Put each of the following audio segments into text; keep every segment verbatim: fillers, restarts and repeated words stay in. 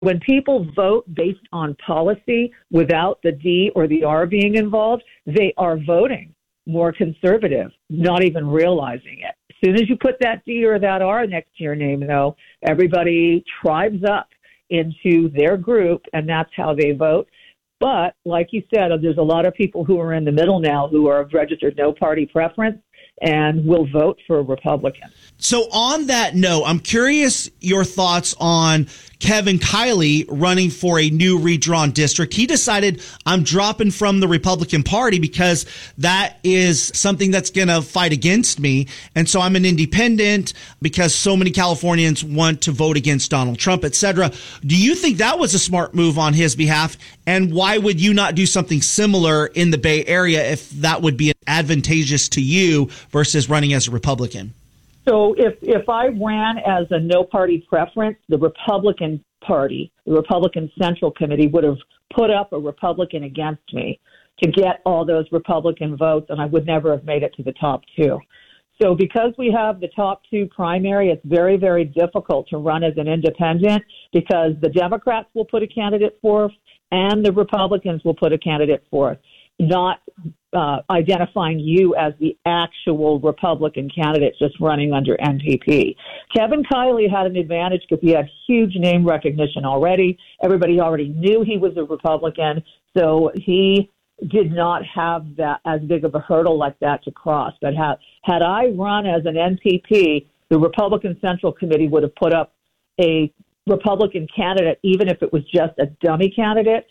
When people vote based on policy without the D or the R being involved, they are voting more conservative, not even realizing it. As soon as you put that D or that R next to your name, though, everybody tribes up into their group, and that's how they vote. But like you said, there's a lot of people who are in the middle now who are registered no party preference and will vote for a Republican. So on that note, I'm curious your thoughts on Kevin Kiley running for a new redrawn district. He decided, I'm dropping from the Republican Party because that is something that's going to fight against me. And so I'm an independent because so many Californians want to vote against Donald Trump, et cetera. Do you think that was a smart move on his behalf? And why would you not do something similar in the Bay Area if that would be advantageous to you versus running as a Republican? So if, if I ran as a no-party preference, the Republican Party, the Republican Central Committee, would have put up a Republican against me to get all those Republican votes, and I would never have made it to the top two. So because we have the top two primary, it's very, very difficult to run as an independent because the Democrats will put a candidate forth and the Republicans will put a candidate forth, not uh, identifying you as the actual Republican candidate just running under N P P. Kevin Kiley had an advantage because he had huge name recognition already. Everybody already knew he was a Republican, so he did not have that as big of a hurdle like that to cross. But had, had I run as an N P P, the Republican Central Committee would have put up a Republican candidate, even if it was just a dummy candidate,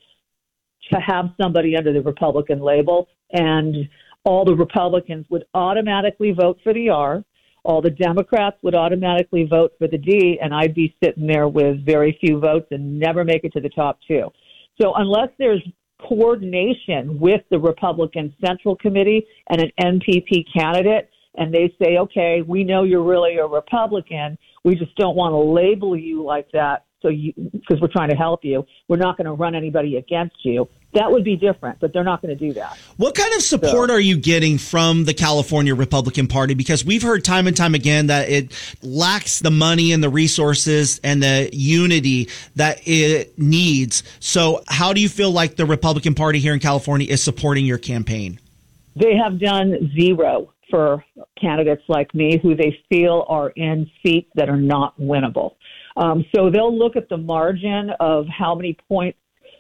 to have somebody under the Republican label, and all the Republicans would automatically vote for the R, all the Democrats would automatically vote for the D, and I'd be sitting there with very few votes and never make it to the top two. So unless there's coordination with the Republican Central Committee and an N P P candidate, and they say, okay, we know you're really a Republican, we just don't want to label you like that, so you, because we're trying to help you, we're not going to run anybody against you. That would be different, but they're not going to do that. What kind of support so, are you getting from the California Republican Party? Because we've heard time and time again that it lacks the money and the resources and the unity that it needs. So how do you feel like the Republican Party here in California is supporting your campaign? They have done zero for candidates like me who they feel are in seats that are not winnable. Um, so they'll look at the margin of how many points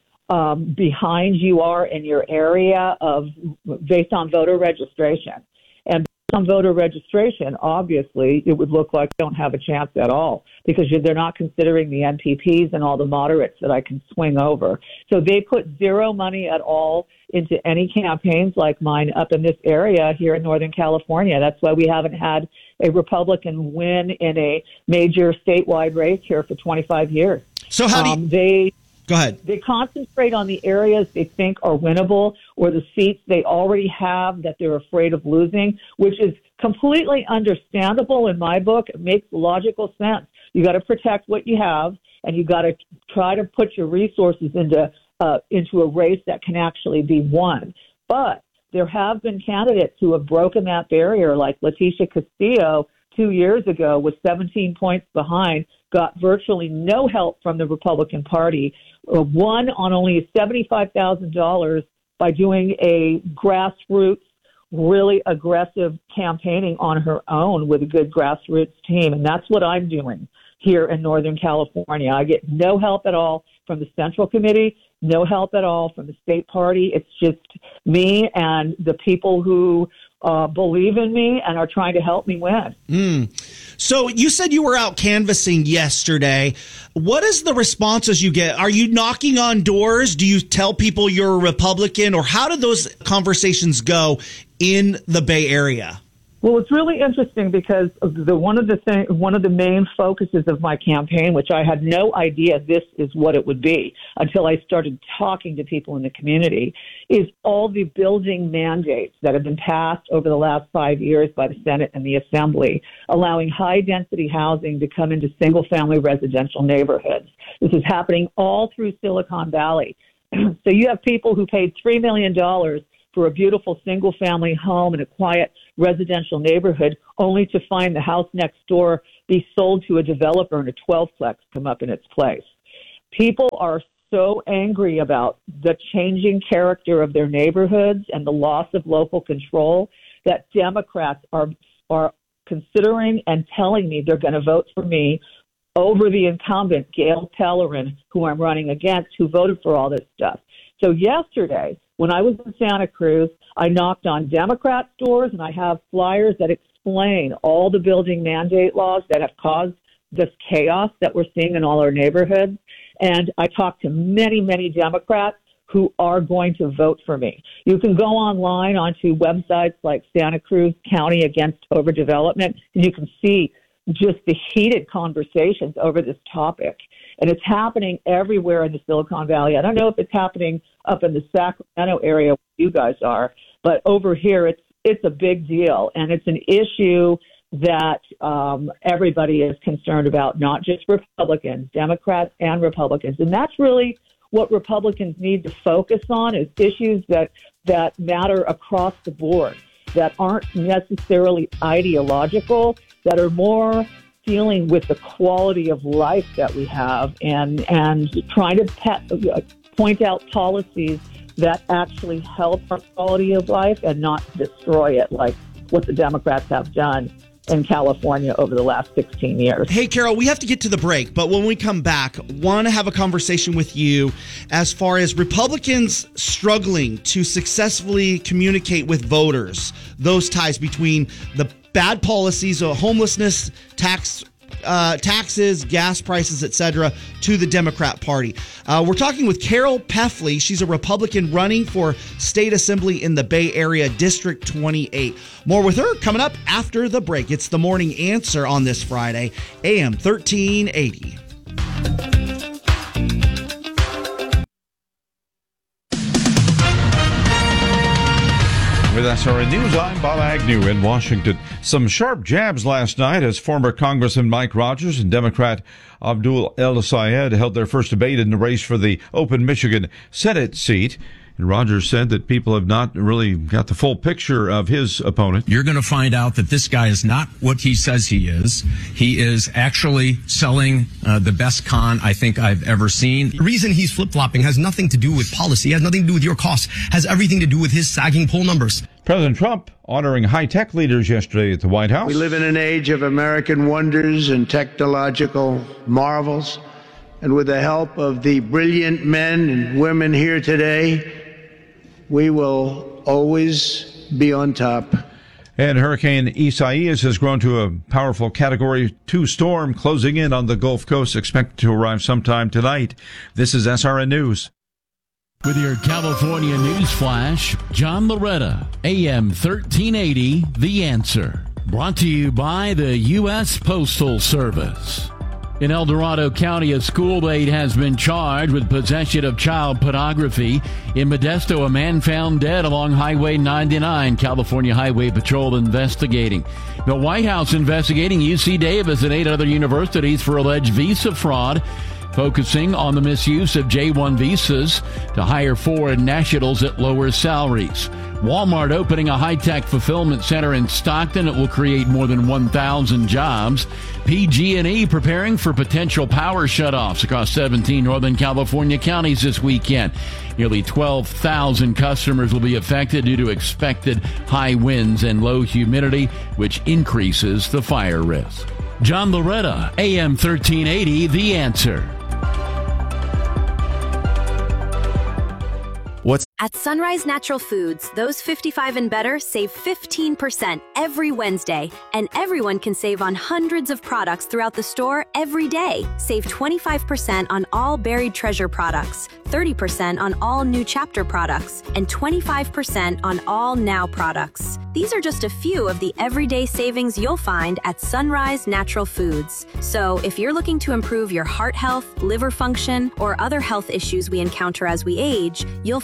um, behind you are in your area of based on voter registration. And based on voter registration, obviously, it would look like I don't have a chance at all because they're not considering the N P Ps and all the moderates that I can swing over. So they put zero money at all into any campaigns like mine up in this area here in Northern California. That's why we haven't had a Republican win in a major statewide race here for twenty-five years. So how do you... Um, they, Go ahead. They concentrate on the areas they think are winnable or the seats they already have that they're afraid of losing, which is completely understandable in my book. It makes logical sense. You got to protect what you have, and you got to try to put your resources into uh, into a race that can actually be won. But there have been candidates who have broken that barrier, like Leticia Castillo two years ago was seventeen points behind, got virtually no help from the Republican Party, uh, won on only seventy-five thousand dollars by doing a grassroots, really aggressive campaigning on her own with a good grassroots team. And that's what I'm doing here in Northern California. I get no help at all from the Central Committee, no help at all from the state party. It's just me and the people who uh, believe in me and are trying to help me win. Mm. So you said you were out canvassing yesterday. What is the responses you get? Are you knocking on doors? Do you tell people you're a Republican? Or how do those conversations go in the Bay Area? Well, it's really interesting because the one of the thing, one of the main focuses of my campaign, which I had no idea this is what it would be until I started talking to people in the community, is all the building mandates that have been passed over the last five years by the Senate and the Assembly, allowing high-density housing to come into single-family residential neighborhoods. This is happening all through Silicon Valley. So you have people who paid three million dollars for a beautiful single-family home in a quiet residential neighborhood, only to find the house next door be sold to a developer and a twelve-plex come up in its place. People are so angry about the changing character of their neighborhoods and the loss of local control that Democrats are are considering and telling me they're going to vote for me over the incumbent, Gail Pellerin, who I'm running against, who voted for all this stuff. So yesterday, when I was in Santa Cruz, I knocked on Democrat doors, and I have flyers that explain all the building mandate laws that have caused this chaos that we're seeing in all our neighborhoods. And I talked to many, many Democrats who are going to vote for me. You can go online onto websites like Santa Cruz County Against Overdevelopment, and you can see just the heated conversations over this topic. And it's happening everywhere in the Silicon Valley. I don't know if it's happening up in the Sacramento area where you guys are, but over here it's it's a big deal. And it's an issue that um, everybody is concerned about, not just Republicans, Democrats and Republicans. And that's really what Republicans need to focus on, is issues that, that matter across the board, that aren't necessarily ideological, that are more dealing with the quality of life that we have, and, and trying to pet, point out policies that actually help our quality of life and not destroy it, like what the Democrats have done in California over the last sixteen years. Hey, Carol, we have to get to the break, but when we come back, want to have a conversation with you as far as Republicans struggling to successfully communicate with voters, those ties between the bad policies of homelessness, tax Uh, taxes, gas prices, et cetera, to the Democrat Party. Uh, we're talking with Carol Peffley. She's a Republican running for state assembly in the Bay Area, District twenty-eight. More with her coming up after the break. It's The Morning Answer on this Friday, A M thirteen eighty. With S R N News, I'm Bob Agnew in Washington. Some sharp jabs last night as former Congressman Mike Rogers and Democrat Abdul El Sayed held their first debate in the race for the open Michigan Senate seat. And Rogers said that people have not really got the full picture of his opponent. You're going to find out that this guy is not what he says he is. He is actually selling uh, the best con I think I've ever seen. The reason he's flip-flopping has nothing to do with policy, has nothing to do with your costs, has everything to do with his sagging poll numbers. President Trump honoring high-tech leaders yesterday at the White House. We live in an age of American wonders and technological marvels. And with the help of the brilliant men and women here today, we will always be on top. And Hurricane Isaias has grown to a powerful Category two storm closing in on the Gulf Coast, expected to arrive sometime tonight. This is S R N News. With your California News Flash, John Loretta, A M thirteen eighty, The Answer. Brought to you by the U S Postal Service. In El Dorado County, a school aide has been charged with possession of child pornography. In Modesto, a man found dead along Highway ninety-nine. California Highway Patrol investigating. The White House investigating U C Davis and eight other universities for alleged visa fraud, focusing on the misuse of J one visas to hire foreign nationals at lower salaries. Walmart opening a high-tech fulfillment center in Stockton. It will create more than one thousand jobs. P G and E preparing for potential power shutoffs across seventeen Northern California counties this weekend. Nearly twelve thousand customers will be affected due to expected high winds and low humidity, which increases the fire risk. John Loretta, A M thirteen eighty, The Answer. What's At Sunrise Natural Foods, those fifty-five and better save fifteen percent every Wednesday, and everyone can save on hundreds of products throughout the store every day. Save twenty-five percent on all Buried Treasure products, thirty percent on all New Chapter products, and twenty-five percent on all Now products. These are just a few of the everyday savings you'll find at Sunrise Natural Foods. So if you're looking to improve your heart health, liver function, or other health issues we encounter as we age, you'll find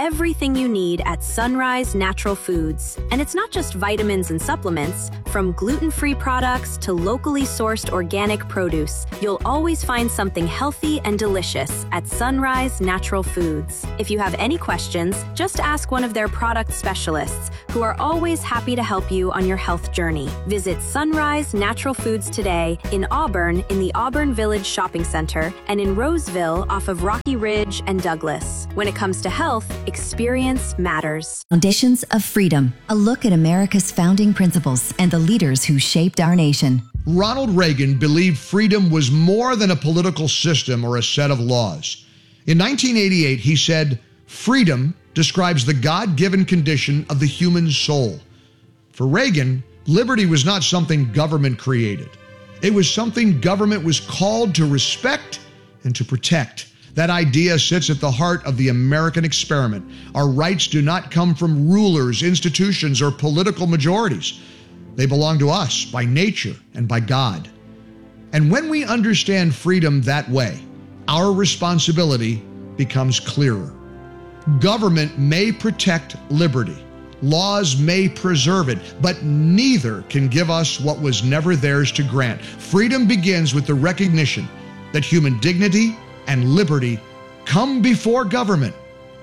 everything you need at Sunrise Natural Foods. And it's not just vitamins and supplements. From gluten-free products to locally sourced organic produce, you'll always find something healthy and delicious at Sunrise Natural Foods. If you have any questions, just ask one of their product specialists, who are always happy to help you on your health journey. Visit Sunrise Natural Foods today in Auburn in the Auburn Village Shopping Center and in Roseville off of Rocky Ridge and Douglas. When it comes to health, experience matters. Foundations of Freedom, a look at America's founding principles and the leaders who shaped our nation. Ronald Reagan believed freedom was more than a political system or a set of laws. In nineteen eighty-eight, he said, "Freedom describes the God-given condition of the human soul." For Reagan, liberty was not something government created. It was something government was called to respect and to protect. That idea sits at the heart of the American experiment. Our rights do not come from rulers, institutions, or political majorities. They belong to us by nature and by God. And when we understand freedom that way, our responsibility becomes clearer. Government may protect liberty. Laws may preserve it, but neither can give us what was never theirs to grant. Freedom begins with the recognition that human dignity and liberty come before government,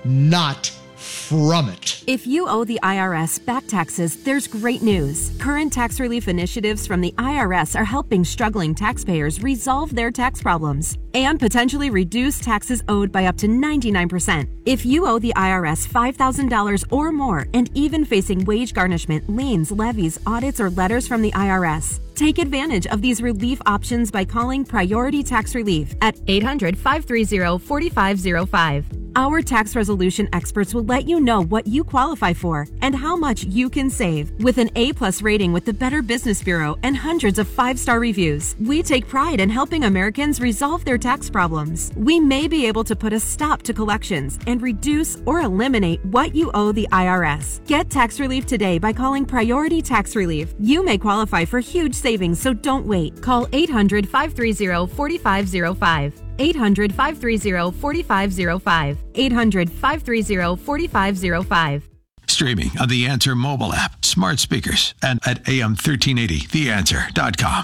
not from it. If you owe the I R S back taxes, there's great news. Current tax relief initiatives from the I R S are helping struggling taxpayers resolve their tax problems and potentially reduce taxes owed by up to ninety-nine percent. If you owe the I R S five thousand dollars or more and even facing wage garnishment, liens, levies, audits, or letters from the I R S, take advantage of these relief options by calling Priority Tax Relief at eight hundred, five three zero, four five zero five. Our tax resolution experts will let you know what you qualify for and how much you can save. With an A-plus rating with the Better Business Bureau and hundreds of five-star reviews, we take pride in helping Americans resolve their tax problems. We may be able to put a stop to collections and reduce or eliminate what you owe the I R S. Get tax relief today by calling Priority Tax Relief. You may qualify for huge savings, so don't wait. Call eight hundred, five three zero, four five zero five. eight hundred, five three zero, four five zero five. eight hundred, five three zero, four five zero five. Streaming on the Answer mobile app, smart speakers, and at A M thirteen eighty the answer dot com.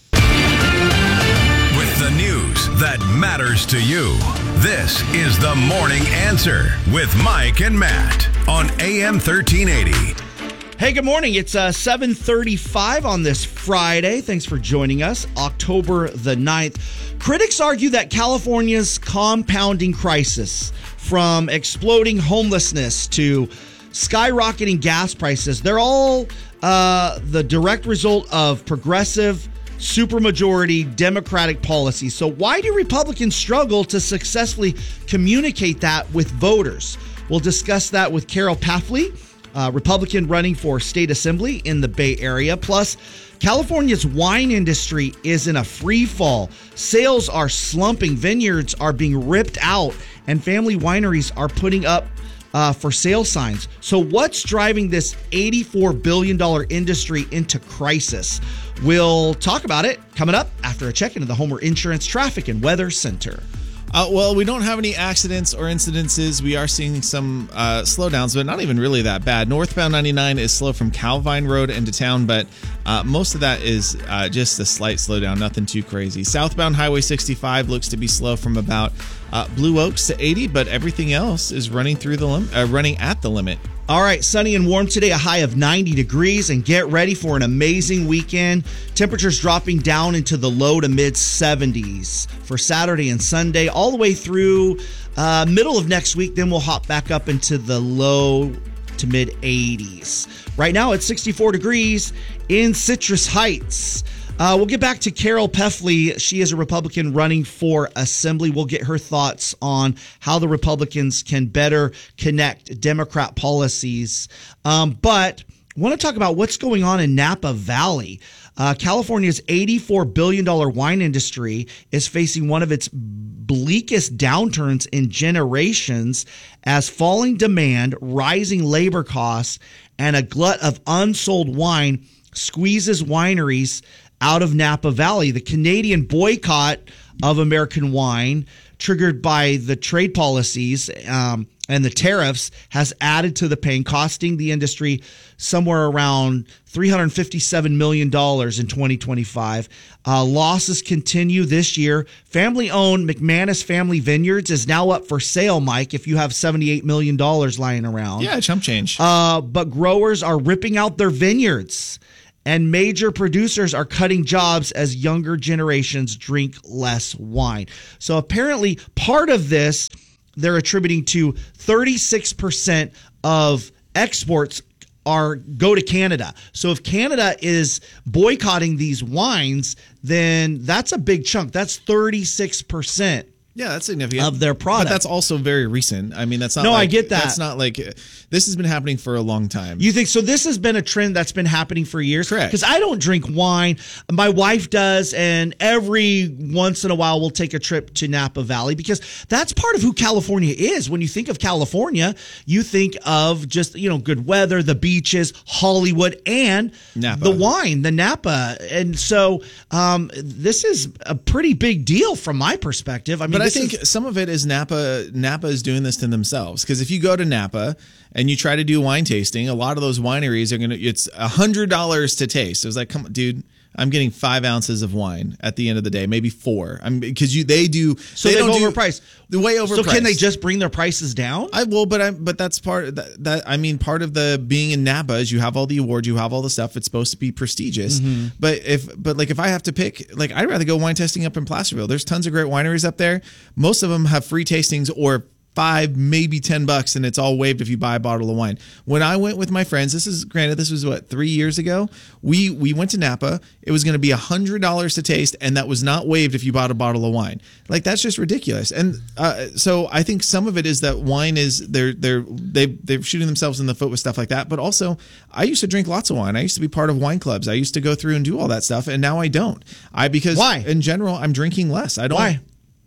With the news that matters to you, this is The Morning Answer with Mike and Matt on A M thirteen eighty. Hey, good morning. It's uh, seven thirty-five on this Friday. Thanks for joining us. October the ninth. Critics argue that California's compounding crisis, from exploding homelessness to skyrocketing gas prices, they're all uh, the direct result of progressive, supermajority Democratic policy. So why do Republicans struggle to successfully communicate that with voters? We'll discuss that with Carol Pafley, Uh, Republican running for state assembly in the Bay Area. Plus, California's wine industry is in a free fall. Sales are slumping, vineyards are being ripped out, and family wineries are putting up uh, for sale signs. So what's driving this eighty-four billion dollars industry into crisis? We'll talk about it coming up after a check into the Homer Insurance Traffic and Weather Center. Uh, well, we don't have any accidents or incidences. We are seeing some uh, slowdowns, but not even really that bad. Northbound ninety-nine is slow from Calvine Road into town, but uh, most of that is uh, just a slight slowdown, nothing too crazy. Southbound Highway sixty-five looks to be slow from about uh, Blue Oaks to eighty, but everything else is running through the lim- uh, running at the limit. All right, sunny and warm today, a high of ninety degrees, and get ready for an amazing weekend. Temperatures dropping down into the low to mid seventies for Saturday and Sunday, all the way through uh, middle of next week. Then we'll hop back up into the low to mid eighties. Right now, it's sixty-four degrees in Citrus Heights. Uh, we'll get back to Carol Pefley. She is a Republican running for assembly. We'll get her thoughts on how the Republicans can better connect Democrat policies. Um, but I want to talk about what's going on in Napa Valley. Uh, California's eighty-four billion dollars wine industry is facing one of its bleakest downturns in generations as falling demand, rising labor costs, and a glut of unsold wine squeezes wineries out of Napa Valley. The Canadian boycott of American wine triggered by the trade policies um, and the tariffs has added to the pain, costing the industry somewhere around three hundred fifty-seven million dollars in twenty twenty-five. Uh, losses continue this year. Family-owned McManus Family Vineyards is now up for sale, Mike, if you have seventy-eight million dollars lying around. Yeah, chump change. Uh, but growers are ripping out their vineyards, and major producers are cutting jobs as younger generations drink less wine. So apparently part of this they're attributing to thirty-six percent of exports are go to Canada. So if Canada is boycotting these wines, then that's a big chunk. That's thirty-six percent. Yeah, that's significant of their product. But that's also very recent. I mean, that's not. No, like, I get that. That's not like this has been happening for a long time. You think so? This has been a trend that's been happening for years. Correct. Because I don't drink wine. My wife does, and every once in a while we'll take a trip to Napa Valley because that's part of who California is. When you think of California, you think of just you know good weather, the beaches, Hollywood, and Napa. the wine, the Napa. And so um, this is a pretty big deal from my perspective. I mean, but I this think is, some of it is Napa. Napa is doing this to themselves because if you go to Napa and you try to do wine tasting, a lot of those wineries are gonna. It's a hundred dollars to taste. It was like, come on, dude. I'm getting five ounces of wine at the end of the day, maybe four. I'm because you they do so they they've don't overpriced. The way overpriced. So can they just bring their prices down? I will, but I but that's part that, that I mean part of the being in Napa is you have all the awards, you have all the stuff. It's supposed to be prestigious. Mm-hmm. But if but like if I have to pick, like I'd rather go wine tasting up in Placerville. There's tons of great wineries up there. Most of them have free tastings or five, maybe ten bucks, and it's all waived if you buy a bottle of wine. When I went with my friends, this is granted, this was what three years ago. We we went to Napa. It was going to be a hundred dollars to taste, and that was not waived if you bought a bottle of wine. Like that's just ridiculous. And uh, so I think some of it is that wine is they're they're they they're shooting themselves in the foot with stuff like that. But also, I used to drink lots of wine. I used to be part of wine clubs. I used to go through and do all that stuff, and now I don't. I because why in general I'm drinking less. I don't. Why?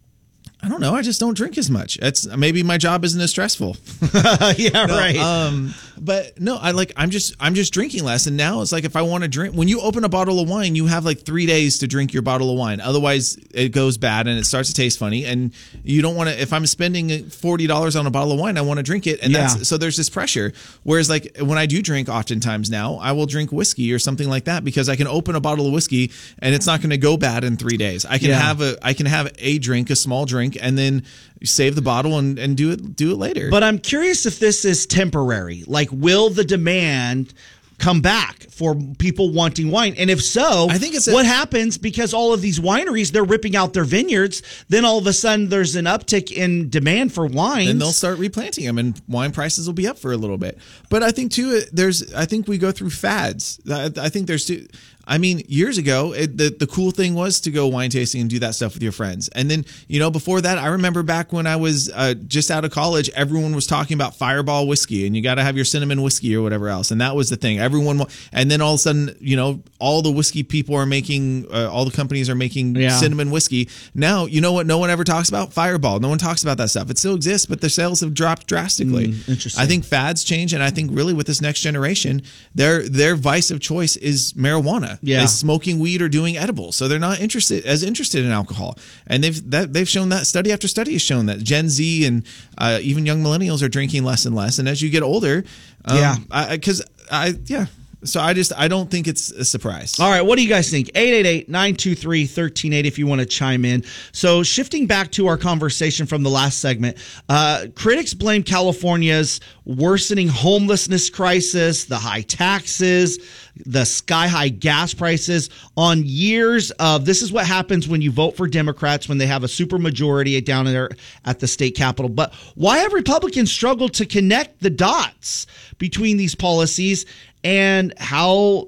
I don't know. I just don't drink as much. It's maybe my job isn't as stressful. yeah, no, right. Um, but no, I like. I'm just. I'm just drinking less. And now it's like if I want to drink, when you open a bottle of wine, you have like three days to drink your bottle of wine. Otherwise, it goes bad and it starts to taste funny. And you don't want to. If I'm spending forty dollars on a bottle of wine, I want to drink it. And yeah. that's so there's this pressure. Whereas like when I do drink, oftentimes now I will drink whiskey or something like that because I can open a bottle of whiskey and it's not going to go bad in three days. I can Yeah. have a. I can have a drink, a small drink, and then save the bottle and, and do it do it later. But I'm curious if this is temporary. Like, will the demand come back for people wanting wine? And if so, I think it's a- what happens because all of these wineries, they're ripping out their vineyards. Then all of a sudden there's an uptick in demand for wines. And they'll start replanting them and wine prices will be up for a little bit. But I think too, there's, I think we go through fads. I, I think there's two, I mean, years ago, it, the, the cool thing was to go wine tasting and do that stuff with your friends. And then, you know, before that, I remember back when I was uh, just out of college, everyone was talking about Fireball whiskey and you got to have your cinnamon whiskey or whatever else. And that was the thing. Everyone, and then all of a sudden, you know, all the whiskey people are making, uh, all the companies are making Yeah. cinnamon whiskey. Now, you know what no one ever talks about? Fireball. No one talks about that stuff. It still exists, but the sales have dropped drastically. Mm, interesting. I think fads change. And I think really with this next generation, their, their vice of choice is marijuana. Yeah. Is smoking weed or doing edibles. So they're not interested as interested in alcohol. And they've that they've shown that study after study has shown that Gen Z and uh, even young millennials are drinking less and less. And as you get older, um, Yeah. I, cause I, yeah. So I just, I don't think it's a surprise. All right, what do you guys think? eight eight eight, nine two three, one three eight zero if you want to chime in. So shifting back to our conversation from the last segment, uh, critics blame California's worsening homelessness crisis, the high taxes, the sky-high gas prices on years of, this is what happens when you vote for Democrats when they have a supermajority down there at the state capitol. But why have Republicans struggled to connect the dots between these policies and how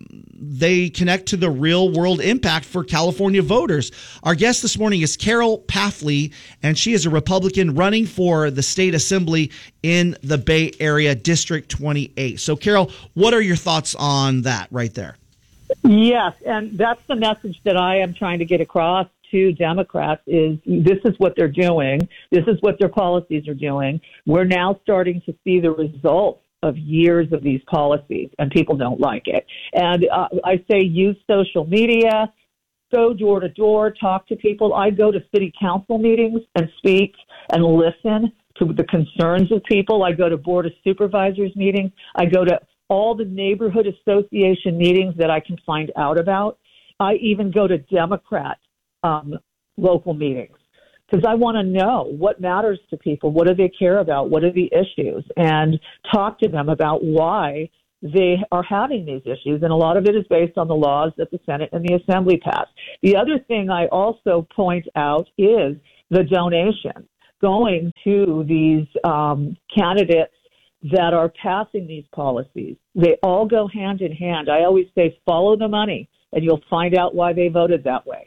they connect to the real world impact for California voters? Our guest this morning is Carol Pafley, and she is a Republican running for the state assembly in the Bay Area District twenty-eight. So, Carol, what are your thoughts on that right there? Yes, and that's the message that I am trying to get across to Democrats is this is what they're doing. This is what their policies are doing. We're now starting to see the results of years of these policies, and people don't like it. And uh, I say use social media, go door to door, talk to people. I go to city council meetings and speak and listen to the concerns of people. I go to board of supervisors meetings. I go to all the neighborhood association meetings that I can find out about. I even go to Democrat um, local meetings because I want to know what matters to people. What do they care about? What are the issues? And talk to them about why they are having these issues. And a lot of it is based on the laws that the Senate and the Assembly passed. The other thing I also point out is the donation going to these um, candidates that are passing these policies. They all go hand in hand. I always say follow the money, and you'll find out why they voted that way.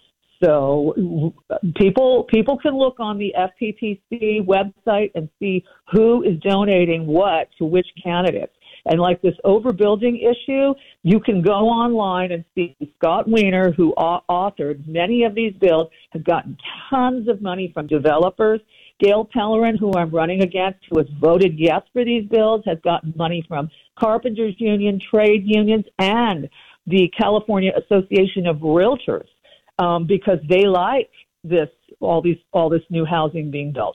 So people people can look on the F P P C website and see who is donating what to which candidates. And like this overbuilding issue, you can go online and see Scott Wiener, who authored many of these bills, has gotten tons of money from developers. Gail Pellerin, who I'm running against, who has voted yes for these bills, has gotten money from Carpenters Union, trade unions, and the California Association of Realtors, um, because they like this all these all this new housing being built.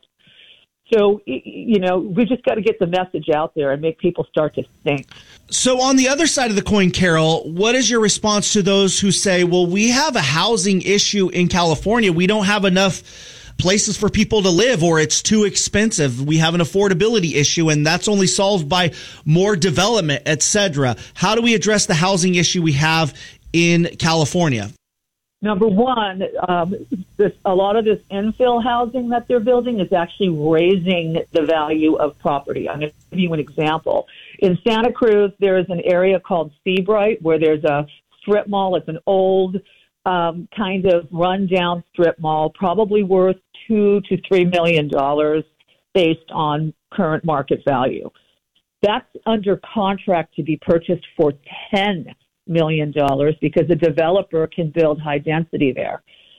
So, you know, we just got to get the message out there and make people start to think. So on the other side of the coin, Carol, what is your response to those who say, well, we have a housing issue in California. We don't have enough places for people to live, or it's too expensive. We have an affordability issue, and that's only solved by more development, et cetera. How do we address the housing issue we have in California? Number one, um, this, a lot of this infill housing that they're building is actually raising the value of property. I'm going to give you an example. In Santa Cruz, there is an area called Seabright where there's a strip mall. It's an old um, kind of rundown strip mall, probably worth two to three million dollars based on current market value. That's under contract to be purchased for ten million dollars because a developer can build high density there.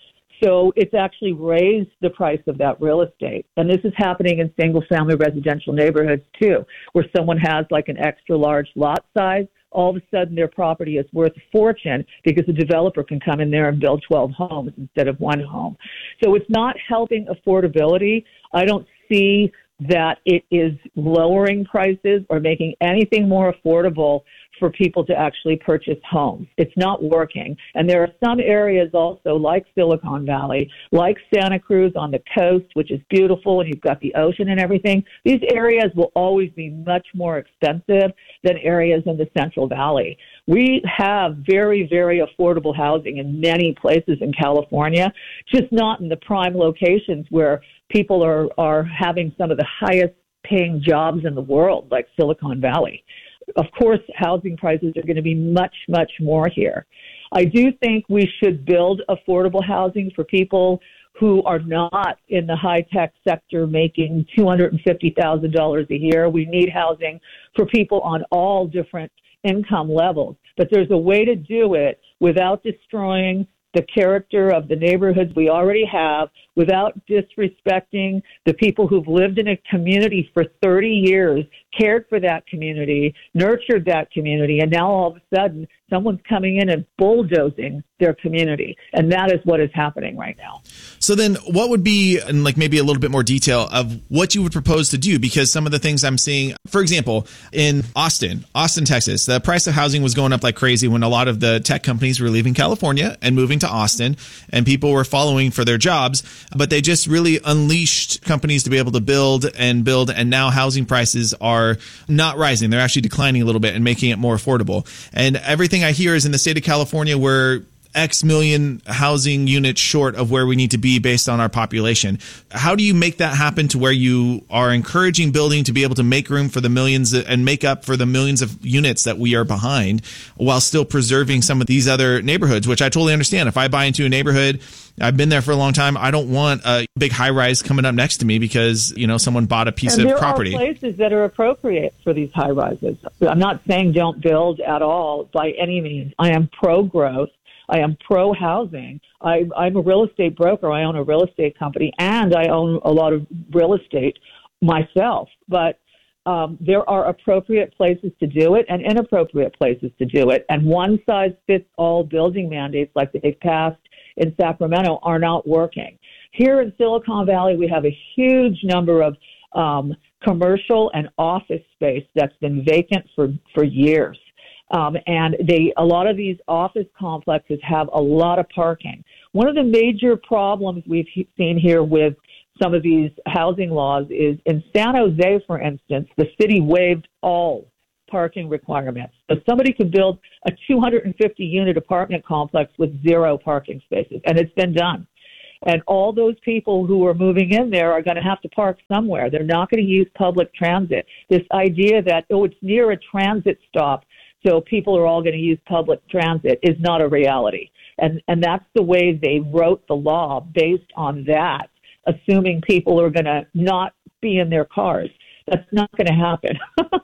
So it's actually raised the price of that real estate. And this is happening in single family residential neighborhoods too, where someone has like an extra large lot size. All of a sudden their property is worth a fortune because a developer can come in there and build twelve homes instead of one home. So it's not helping affordability. I don't see that it is lowering prices or making anything more affordable for people to actually purchase homes. It's not working. And there are some areas also like Silicon Valley, like Santa Cruz on the coast, which is beautiful, and you've got the ocean and everything. These areas will always be much more expensive than areas in the Central Valley. We have very, very affordable housing in many places in California, just not in the prime locations where people are, are having some of the highest paying jobs in the world, like Silicon Valley. Of course, housing prices are going to be much, much more here. I do think we should build affordable housing for people who are not in the high-tech sector making two hundred fifty thousand dollars a year. We need housing for people on all different income levels. But there's a way to do it without destroying the character of the neighborhoods we already have, without disrespecting the people who've lived in a community for thirty years, cared for that community, nurtured that community, and now all of a sudden someone's coming in and bulldozing their community. And that is what is happening right now. So then what would be, and like maybe a little bit more detail of what you would propose to do? Because some of the things I'm seeing, for example, in Austin, Austin, Texas, the price of housing was going up like crazy when a lot of the tech companies were leaving California and moving to Austin, and people were following for their jobs, but they just really unleashed companies to be able to build and build. And now housing prices are not rising. They're actually declining a little bit and making it more affordable. And everything I hear is in the state of California, we're X million housing units short of where we need to be based on our population. How do you make that happen to where you are encouraging building to be able to make room for the millions and make up for the millions of units that we are behind, while still preserving some of these other neighborhoods, which I totally understand. If I buy into a neighborhood, I've been there for a long time, I don't want a big high rise coming up next to me because, you know, someone bought a piece and of property. There are places that are appropriate for these high rises. I'm not saying don't build at all by any means. I am pro-growth. I am pro-housing. I, I'm a real estate broker. I own a real estate company, and I own a lot of real estate myself. But um, there are appropriate places to do it and inappropriate places to do it. And one-size-fits-all building mandates like they've passed in Sacramento are not working. Here in Silicon Valley, we have a huge number of um, commercial and office space that's been vacant for, for years. Um, and they, a lot of these office complexes have a lot of parking. One of the major problems we've seen here with some of these housing laws is in San Jose, for instance, the city waived all parking requirements. So somebody could build a two hundred fifty unit apartment complex with zero parking spaces, and it's been done. And all those people who are moving in there are going to have to park somewhere. They're not going to use public transit. This idea that, oh, it's near a transit stop, so people are all going to use public transit is not a reality. And and that's the way they wrote the law, based on that, assuming people are going to not be in their cars. That's not going to happen.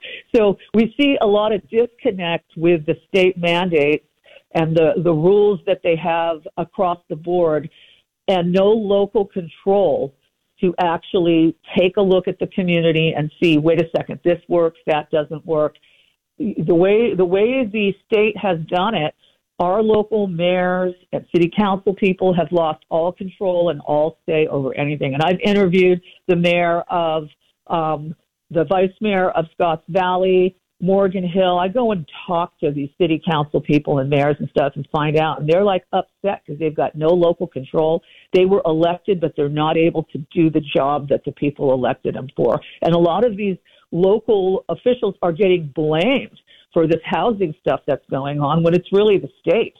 So we see a lot of disconnect with the state mandates and the, the rules that they have across the board, and no local control to actually take a look at the community and see, wait a second, this works, that doesn't work. The way the way the state has done it, our local mayors and city council people have lost all control and all say over anything. And I've interviewed the mayor of, um, the vice mayor of Scotts Valley, Morgan Hill. I go and talk to these city council people and mayors and stuff and find out. And they're like upset because they've got no local control. They were elected, but they're not able to do the job that the people elected them for. And a lot of these local officials are getting blamed for this housing stuff that's going on when it's really the state.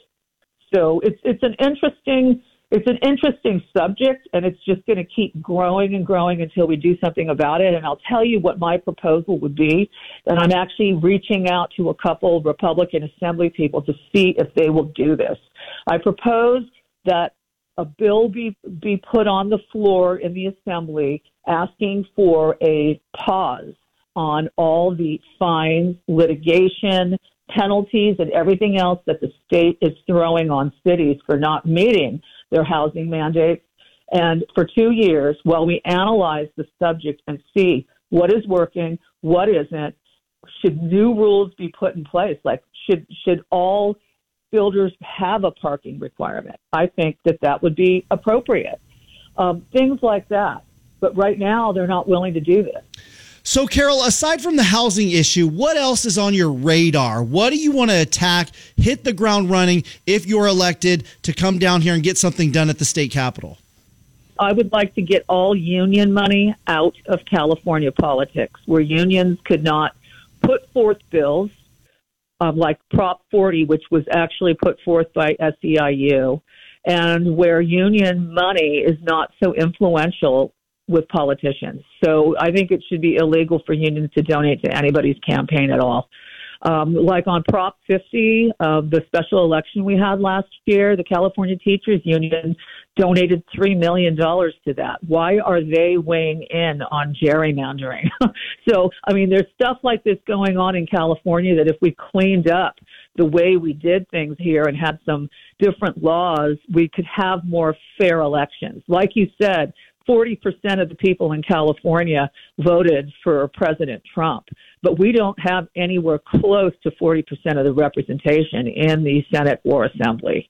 So it's it's an interesting it's an interesting subject, and it's just going to keep growing and growing until we do something about it. And I'll tell you what my proposal would be, and I'm actually reaching out to a couple Republican Assembly people to see if they will do this. I propose that a bill be be put on the floor in the Assembly asking for a pause on all the fines, litigation, penalties, and everything else that the state is throwing on cities for not meeting their housing mandates. And for two years, while we analyze the subject and see what is working, what isn't, should new rules be put in place? Like, should should all builders have a parking requirement? I think that that would be appropriate. Um, things like that. But right now, they're not willing to do this. So, Carol, aside from the housing issue, what else is on your radar? What do you want to attack, hit the ground running if you're elected to come down here and get something done at the state capitol? I would like to get all union money out of California politics, where unions could not put forth bills um, like Prop forty, which was actually put forth by S E I U, and where union money is not so influential with politicians. So I think it should be illegal for unions to donate to anybody's campaign at all. Um, like on Prop fifty, uh, the special election we had last year, the California Teachers Union donated three million dollars to that. Why are they weighing in on gerrymandering? So, I mean, there's stuff like this going on in California that if we cleaned up the way we did things here and had some different laws, we could have more fair elections. Like you said, forty percent of the people in California voted for President Trump, but we don't have anywhere close to forty percent of the representation in the Senate or Assembly.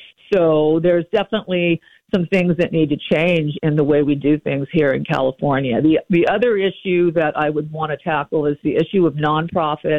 So there's definitely some things that need to change in the way we do things here in California. The the other issue that I would want to tackle is the issue of nonprofits,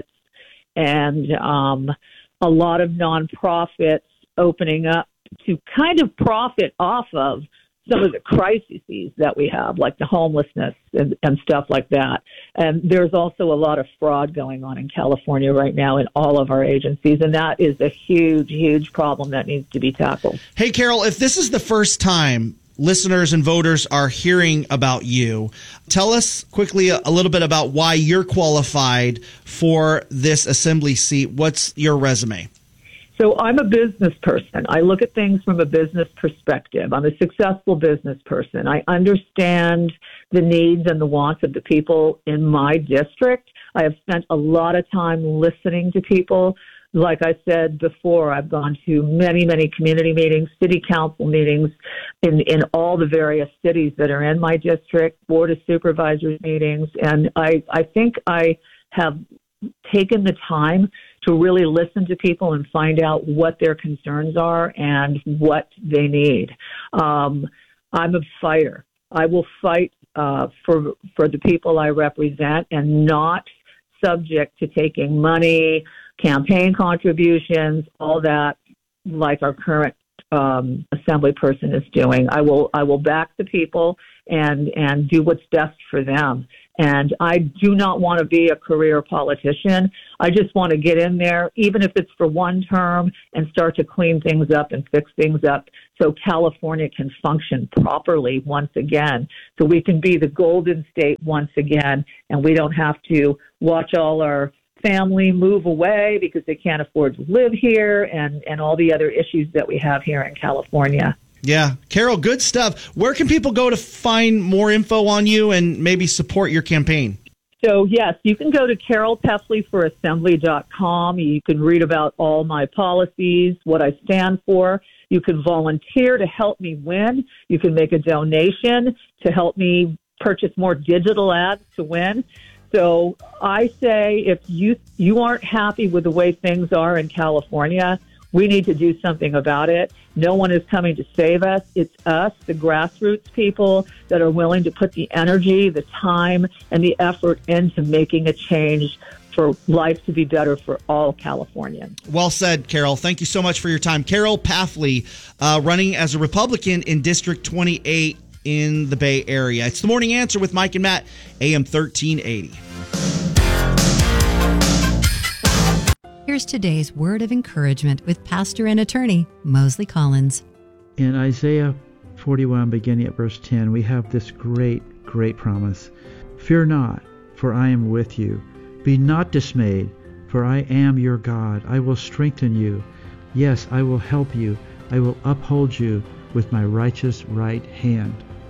and um, a lot of nonprofits opening up to kind of profit off of some of the crises that we have, like the homelessness and, and stuff like that. And there's also a lot of fraud going on in California right now in all of our agencies, and that is a huge, huge problem that needs to be tackled. Hey, Carol, if this is the first time listeners and voters are hearing about you, tell us quickly a, a little bit about why you're qualified for this assembly seat. What's your resume? So I'm a business person. I look at things from a business perspective. I'm a successful business person. I understand the needs and the wants of the people in my district. I have spent a lot of time listening to people, like I said before, I've gone to many, many community meetings, city council meetings in, in all the various cities that are in my district, board of supervisors meetings. And I, I think I have taken the time to really listen to people and find out what their concerns are and what they need. Um, I'm a fighter. I will fight uh, for for the people I represent and not subject to taking money, campaign contributions, all that, like our current um, assembly person is doing. I will I will back the people and and do what's best for them. And I do not want to be a career politician. I just want to get in there, even if it's for one term, and start to clean things up and fix things up so California can function properly once again, so we can be the golden state once again, and we don't have to watch all our family move away because they can't afford to live here and, and all the other issues that we have here in California. Yeah. Carol, good stuff. Where can people go to find more info on you and maybe support your campaign? So, yes, you can go to carol peffley for assembly dot com. You can read about all my policies, what I stand for. You can volunteer to help me win. You can make a donation to help me purchase more digital ads to win. So I say if you you aren't happy with the way things are in California, we need to do something about it. No one is coming to save us. It's us, the grassroots people, that are willing to put the energy, the time, and the effort into making a change for life to be better for all Californians. Well said, Carol. Thank you so much for your time. Carol Peffley, uh, running as a Republican in District twenty-eight in the Bay Area. It's the Morning Answer with Mike and Matt, A M thirteen eighty. Here's today's word of encouragement with pastor and attorney Mosley Collins. In Isaiah forty-one, beginning at verse ten, we have this great, great promise. Fear not, for I am with you. Be not dismayed, for I am your God. I will strengthen you. Yes, I will help you. I will uphold you with my righteous right hand.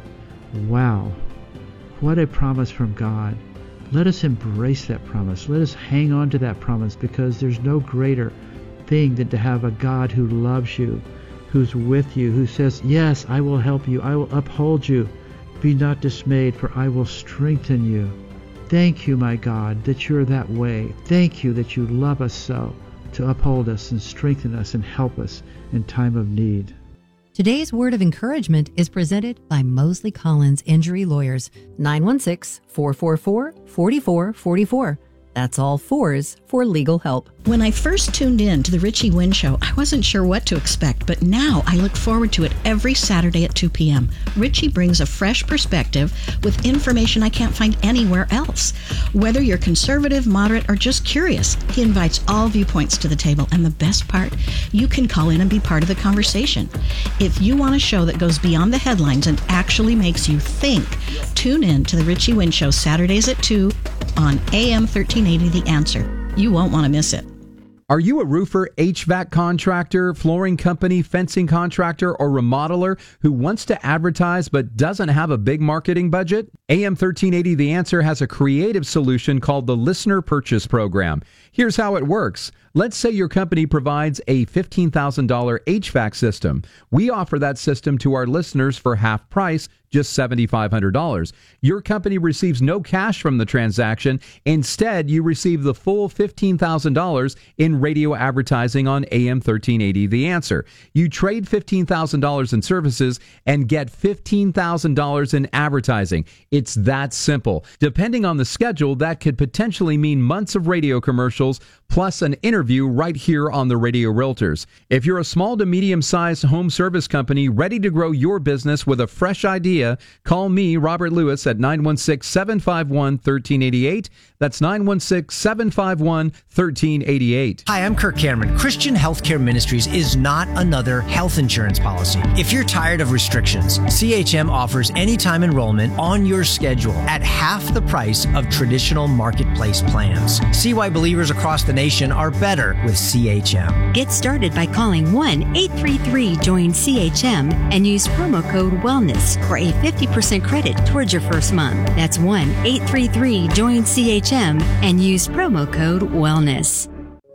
Wow, what a promise from God. Let us embrace that promise. Let us hang on to that promise, because there's no greater thing than to have a God who loves you, who's with you, who says, yes, I will help you. I will uphold you. Be not dismayed, for I will strengthen you. Thank you, my God, that you're that way. Thank you that you love us so, to uphold us and strengthen us and help us in time of need. Today's word of encouragement is presented by Mosley Collins Injury Lawyers, nine one six, four four four, four four four four. That's all fours for legal help. When I first tuned in to the Richie Wynn Show, I wasn't sure what to expect, but now I look forward to it every Saturday at two p.m. Richie brings a fresh perspective with information I can't find anywhere else. Whether you're conservative, moderate, or just curious, he invites all viewpoints to the table, and the best part, you can call in and be part of the conversation. If you want a show that goes beyond the headlines and actually makes you think, tune in to the Richie Wynn Show Saturdays at two on A M thirteen eighty The Answer. You won't want to miss it. Are you a roofer, H V A C contractor, flooring company, fencing contractor, or remodeler who wants to advertise but doesn't have a big marketing budget? A M thirteen eighty The Answer has a creative solution called the Listener Purchase Program. Here's how it works. Let's say your company provides a fifteen thousand dollars H V A C system. We offer that system to our listeners for half price, just seven thousand five hundred dollars. Your company receives no cash from the transaction. Instead, you receive the full fifteen thousand dollars in radio advertising on A M thirteen eighty The Answer. You trade fifteen thousand dollars in services and get fifteen thousand dollars in advertising. It's that simple. Depending on the schedule, that could potentially mean months of radio commercials plus an interview right here on the Radio Realtors. If you're a small to medium-sized home service company ready to grow your business with a fresh idea, call me, Robert Lewis, at nine one six, seven five one, one three eight eight. That's nine one six, seven five one, one three eight eight. Hi, I'm Kirk Cameron. Christian Healthcare Ministries is not another health insurance policy. If you're tired of restrictions, C H M offers anytime enrollment on your schedule at half the price of traditional marketplace plans. See why believers across the nation are better with C H M. Get started by calling one eight three three join C H M and use promo code WELLNESS for a fifty percent credit towards your first month. That's one eight three three join C H M and use promo code WELLNESS.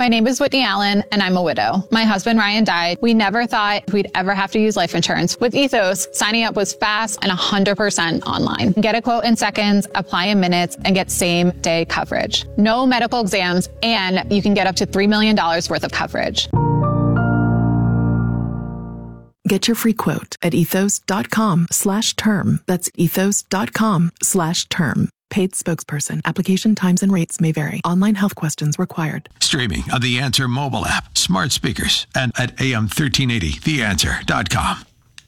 My name is Whitney Allen, and I'm a widow. My husband, Ryan, died. We never thought we'd ever have to use life insurance. With Ethos, signing up was fast and one hundred percent online. Get a quote in seconds, apply in minutes, and get same-day coverage. No medical exams, and you can get up to three million dollars worth of coverage. Get your free quote at ethos.com slash term. That's ethos.com slash term. Paid spokesperson. Application times and rates may vary. Online health questions required. Streaming on the Answer mobile app, smart speakers, and at A M thirteen eighty the answer dot com.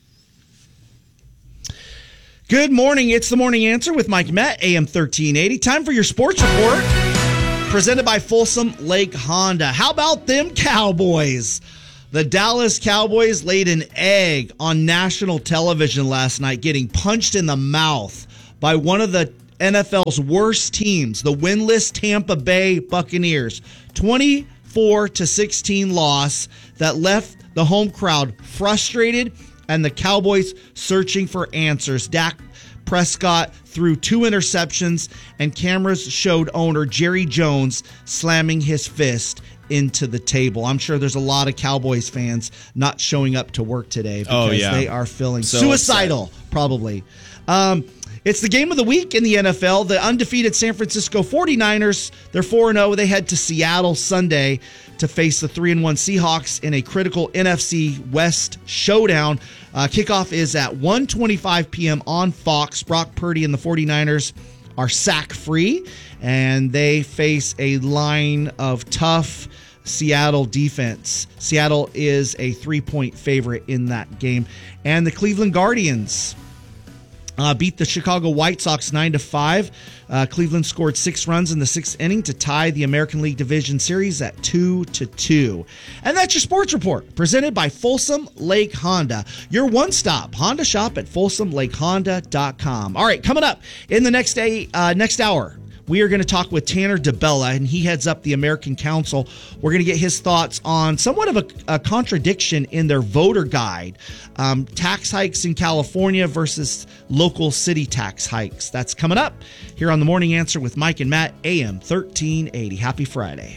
Good morning. It's the Morning Answer with Mike and Matt, A M thirteen eighty. Time for your sports report, presented by Folsom Lake Honda. How about them Cowboys? The Dallas Cowboys laid an egg on national television last night, getting punched in the mouth by one of the N F L's worst teams, the winless Tampa Bay Buccaneers. twenty-four to sixteen loss that left the home crowd frustrated and the Cowboys searching for answers. Dak Prescott threw two interceptions, and cameras showed owner Jerry Jones slamming his fist into the table. I'm sure there's a lot of Cowboys fans not showing up to work today because oh, yeah. they are feeling so suicidal, upset. probably. Um, it's the game of the week in the N F L. The undefeated San Francisco forty-niners, they're four and oh. They head to Seattle Sunday to face the three and one Seahawks in a critical N F C West showdown. Uh, kickoff is at one twenty-five p.m. on Fox. Brock Purdy and the forty-niners are sack-free, and they face a line of tough Seattle defense. Seattle is a three-point favorite in that game. And the Cleveland Guardians Uh, beat the Chicago White Sox nine to five. Uh, Cleveland scored six runs in the sixth inning to tie the American League Division Series at two to two. And that's your sports report, presented by Folsom Lake Honda. Your one-stop Honda shop at folsom lake honda dot com. All right, coming up in the next day, uh, next hour, we are going to talk with Tanner DeBella, and he heads up the American Council. We're going to get his thoughts on somewhat of a, a contradiction in their voter guide. Um, tax hikes in California versus local city tax hikes. That's coming up here on The Morning Answer with Mike and Matt, A M thirteen eighty. Happy Friday.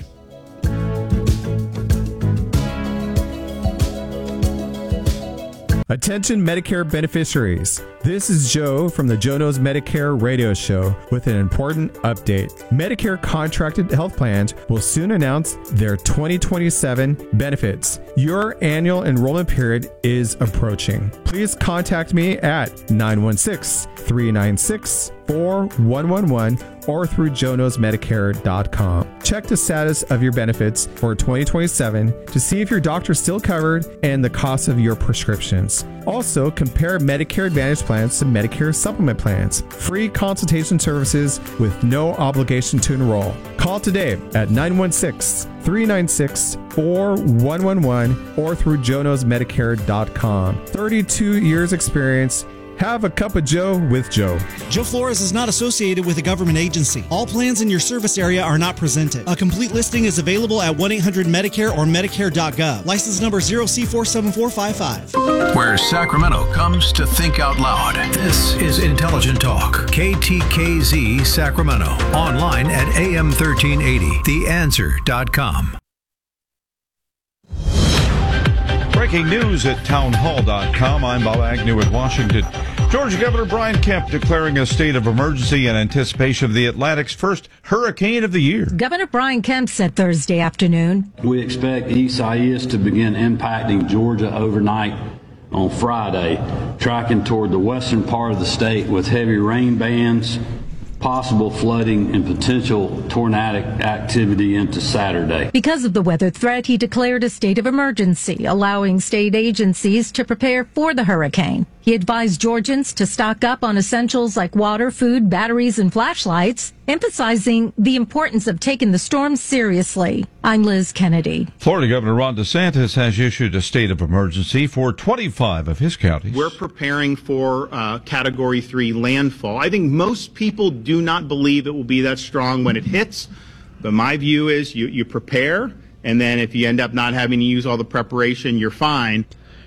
Attention Medicare beneficiaries. This is Joe from the Joe Knows Medicare radio show with an important update. Medicare contracted health plans will soon announce their twenty twenty-seven benefits. Your annual enrollment period is approaching. Please contact me at nine one six, three nine six, four one one one or through joe knows medicare dot com. Check the status of your benefits for twenty twenty-seven to see if your doctor is still covered and the cost of your prescriptions. Also, compare Medicare Advantage plans to Medicare Supplement plans. Free consultation services with no obligation to enroll. Call today at nine one six, three nine six, four one one one or through joe knows medicare dot com. thirty-two years experience. Have a cup of Joe with Joe. Joe Flores is not associated with a government agency. All plans in your service area are not presented. A complete listing is available at one eight hundred Medicare or medicare dot gov. License number zero C four seven four five five. Where Sacramento comes to think out loud. This is Intelligent Talk. K T K Z Sacramento. Online at A M thirteen eighty the answer dot com. Breaking news at town hall dot com. I'm Bob Agnew in Washington. Georgia Governor Brian Kemp declaring a state of emergency in anticipation of the Atlantic's first hurricane of the year. Governor Brian Kemp said Thursday afternoon, we expect Isaias to begin impacting Georgia overnight on Friday, tracking toward the western part of the state with heavy rain bands, possible flooding, and potential tornadic activity into Saturday. Because of the weather threat, he declared a state of emergency, allowing state agencies to prepare for the hurricane. He advised Georgians to stock up on essentials like water, food, batteries, and flashlights, emphasizing the importance of taking the storm seriously. I'm Liz Kennedy. Florida Governor Ron DeSantis has issued a state of emergency for twenty-five of his counties. We're preparing for uh, Category three landfall. I think most people do not believe it will be that strong when it hits, but my view is you, you prepare, and then if you end up not having to use all the preparation, you're fine.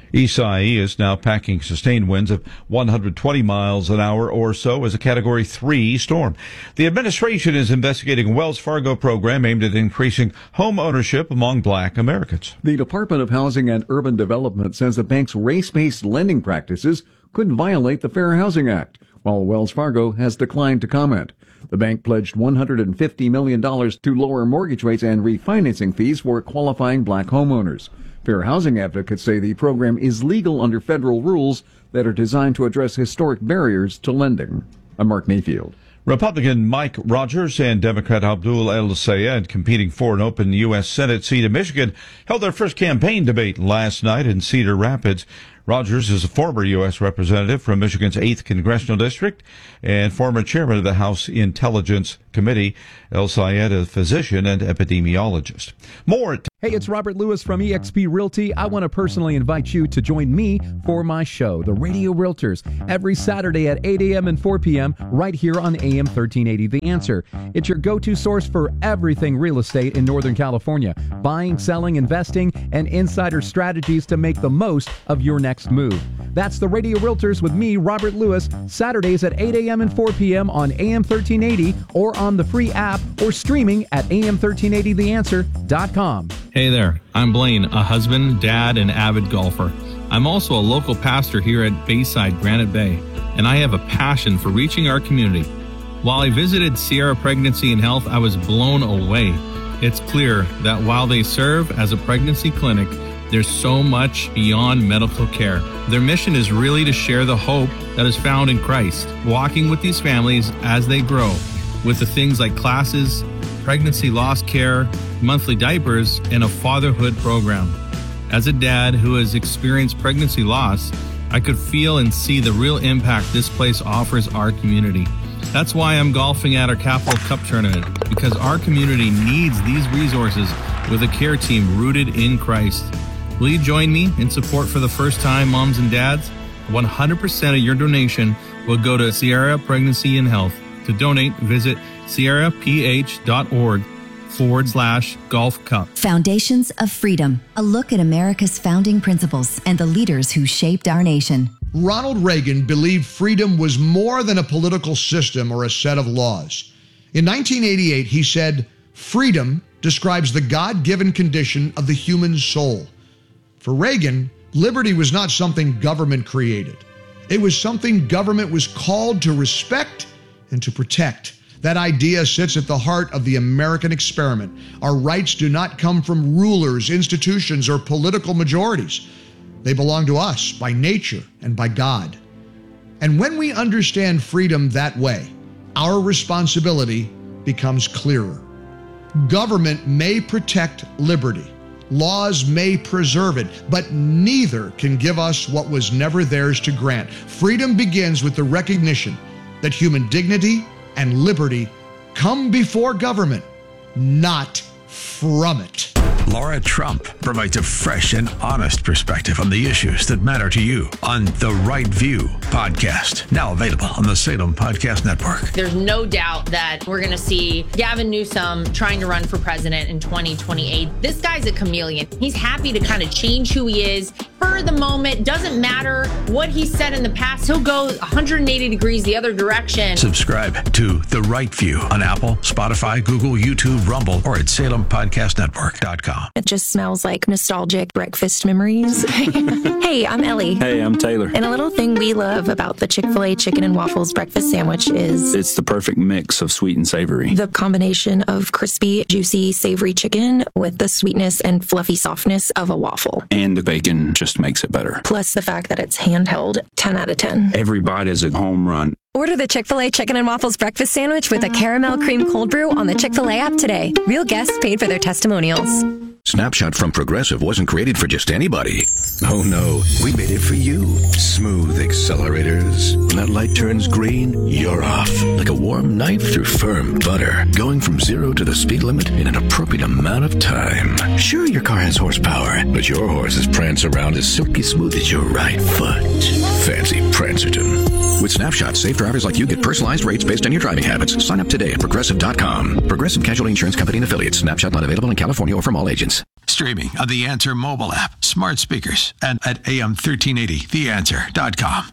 Isai is now packing sustained winds of one hundred twenty miles an hour or so as a Category three storm. The administration is investigating a Wells Fargo program aimed at increasing home ownership among black Americans. The Department of Housing and Urban Development says the bank's race-based lending practices could violate the Fair Housing Act, while Wells Fargo has declined to comment. The bank pledged one hundred fifty million dollars to lower mortgage rates and refinancing fees for qualifying black homeowners. Fair housing advocates say the program is legal under federal rules that are designed to address historic barriers to lending. I'm Mark Mayfield. Republican Mike Rogers and Democrat Abdul El-Sayed, competing for an open U S Senate seat in Michigan, held their first campaign debate last night in Cedar Rapids. Rogers is a former U S representative from Michigan's eighth Congressional District and former chairman of the House Intelligence Committee. El-Sayed, a physician and epidemiologist. More. T- Hey, it's Robert Lewis from eXp Realty. I want to personally invite you to join me for my show, The Radio Realtors, every Saturday at eight a.m. and four p.m. right here on A M thirteen eighty The Answer. It's your go-to source for everything real estate in Northern California. Buying, selling, investing, and insider strategies to make the most of your next move. That's The Radio Realtors with me, Robert Lewis, Saturdays at eight a.m. and four p.m. on A M thirteen eighty or on the free app or streaming at A M thirteen eighty the answer dot com. Hey there, I'm Blaine, a husband, dad, and avid golfer. I'm also a local pastor here at Bayside Granite Bay, and I have a passion for reaching our community. While I visited Sierra Pregnancy and Health, I was blown away. It's clear that while they serve as a pregnancy clinic, there's so much beyond medical care. Their mission is really to share the hope that is found in Christ, walking with these families as they grow, with the things like classes, pregnancy loss care, monthly diapers, and a fatherhood program. As a dad who has experienced pregnancy loss, I could feel and see the real impact this place offers our community. That's why I'm golfing at our Capital Cup tournament, because our community needs these resources with a care team rooted in Christ. Will you join me in support for the first-time moms and dads? one hundred percent of your donation will go to Sierra Pregnancy and Health. To donate, visit sierraph.org forward slash golf cup. Foundations of Freedom, a look at America's founding principles and the leaders who shaped our nation. Ronald Reagan believed freedom was more than a political system or a set of laws. In nineteen eighty-eight, he said, "Freedom describes the God-given condition of the human soul." For Reagan, liberty was not something government created. It was something government was called to respect and to protect. That idea sits at the heart of the American experiment. Our rights do not come from rulers, institutions, or political majorities. They belong to us by nature and by God. And when we understand freedom that way, our responsibility becomes clearer. Government may protect liberty. Laws may preserve it, but neither can give us what was never theirs to grant. Freedom begins with the recognition that human dignity and liberty come before government, not from it. Laura Trump provides a fresh and honest perspective on the issues that matter to you on The Right View podcast, now available on the Salem Podcast Network. There's no doubt that we're going to see Gavin Newsom trying to run for president in twenty twenty-eight. This guy's a chameleon. He's happy to kind of change who he is for the moment. Doesn't matter what he said in the past. He'll go one hundred eighty degrees the other direction. Subscribe to The Right View on Apple, Spotify, Google, YouTube, Rumble, or at salem podcast network dot com. It just smells like nostalgic breakfast memories. Hey, I'm Ellie. Hey, I'm Taylor. And a little thing we love about the Chick-fil-A chicken and waffles breakfast sandwich is it's the perfect mix of sweet and savory. The combination of crispy, juicy, savory chicken with the sweetness and fluffy softness of a waffle. And the bacon just makes it better. Plus the fact that it's handheld, ten out of ten. Every bite is a home run. Order the Chick-fil-A Chicken and Waffles Breakfast Sandwich with a caramel cream cold brew on the Chick-fil-A app today. Real guests paid for their testimonials. Snapshot from Progressive wasn't created for just anybody. Oh no, we made it for you. Smooth accelerators. When that light turns green, you're off. Like a warm knife through firm butter. Going from zero to the speed limit in an appropriate amount of time. Sure, your car has horsepower, but your horses prance around as silky smooth as your right foot. Fancy Prancerton. With Snapshot, safe drivers like you get personalized rates based on your driving habits. Sign up today at Progressive dot com. Progressive Casualty Insurance Company and Affiliates. Snapshot not available in California or from all agents. Streaming on the Answer mobile app, smart speakers, and at A M thirteen eighty the answer dot com.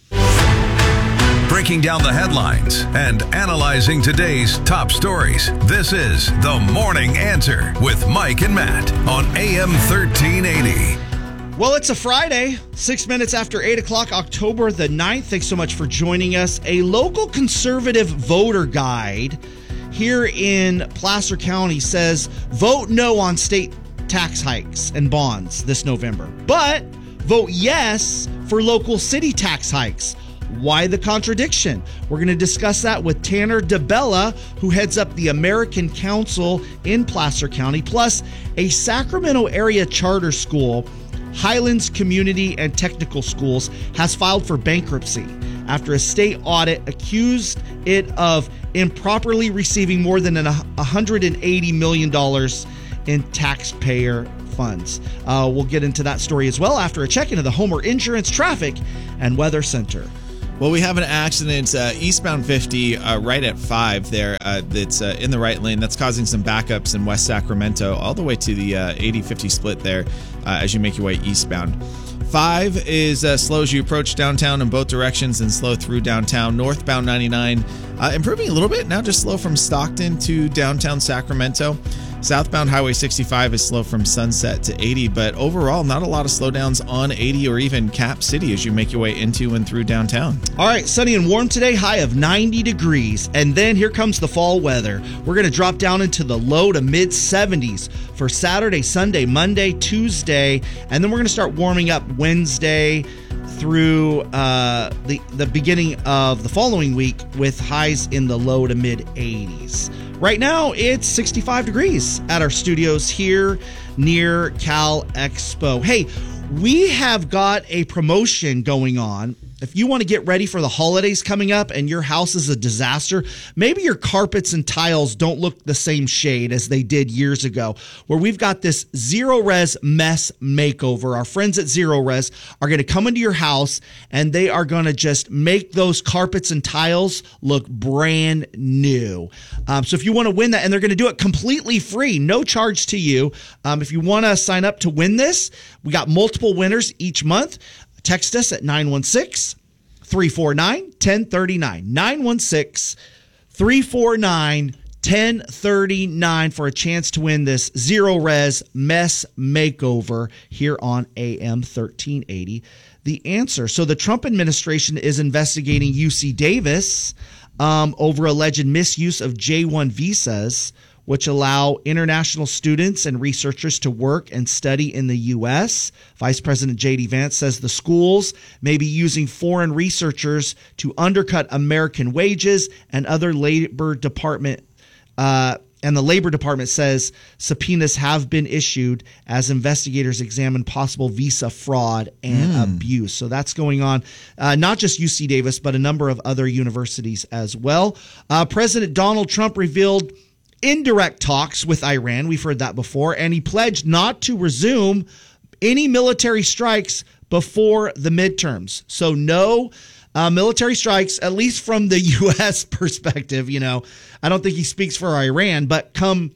Breaking down the headlines and analyzing today's top stories. This is The Morning Answer with Mike and Matt on A M thirteen eighty. Well, it's a Friday, six minutes after eight o'clock, October the ninth. Thanks so much for joining us. A local conservative voter guide here in Placer County says vote no on state tax hikes and bonds this November, but vote yes for local city tax hikes. Why the contradiction? We're going to discuss that with Tanner DeBella, who heads up the American Council in Placer County, plus a Sacramento area charter school, Highlands Community and Technical Schools, has filed for bankruptcy after a state audit accused it of improperly receiving more than one hundred eighty million dollars in taxpayer funds. Uh, we'll get into that story as well after a check into the Homer Insurance, Traffic, and Weather Center. Well, we have an accident uh, eastbound fifty uh, right at five there uh, that's uh, in the right lane. That's causing some backups in West Sacramento all the way to the uh, eighty fifty split there uh, as you make your way eastbound. five is uh, slow as you approach downtown in both directions and slow through downtown. Northbound ninety-nine uh, improving a little bit, now just slow from Stockton to downtown Sacramento. Southbound Highway sixty-five is slow from Sunset to eighty, but overall, not a lot of slowdowns on eighty or even Cap City as you make your way into and through downtown. All right, sunny and warm today, high of ninety degrees. And then here comes the fall weather. We're going to drop down into the low to mid seventies for Saturday, Sunday, Monday, Tuesday, and then we're going to start warming up Wednesday through uh, the, the beginning of the following week with highs in the low to mid eighties. Right now, it's sixty-five degrees at our studios here near Cal Expo. Hey, we have got a promotion going on. If you want to get ready for the holidays coming up and your house is a disaster, maybe your carpets and tiles don't look the same shade as they did years ago, where we've got this Zero Res Mess Makeover. Our friends at Zero Res are going to come into your house and they are going to just make those carpets and tiles look brand new. Um, so if you want to win that, and they're going to do it completely free, no charge to you. Um, if you want to sign up to win this, we got multiple winners each month. Text us at nine one six, three four nine, one zero three nine. nine one six, three four nine, one zero three nine for a chance to win this Zero Res Mess Makeover here on A M thirteen eighty. The Answer. So the Trump administration is investigating U C Davis um, over alleged misuse of J one visas, which allow international students and researchers to work and study in the U S. Vice President J D Vance says the schools may be using foreign researchers to undercut American wages, and other Labor Department uh, and the Labor Department says subpoenas have been issued as investigators examine possible visa fraud and mm. abuse. So that's going on, uh, not just U C Davis, but a number of other universities as well. Uh, President Donald Trump revealed indirect talks with Iran. We've heard that before. And he pledged not to resume any military strikes before the midterms. So no uh, military strikes, at least from the U S perspective. You know, I don't think he speaks for Iran, but come,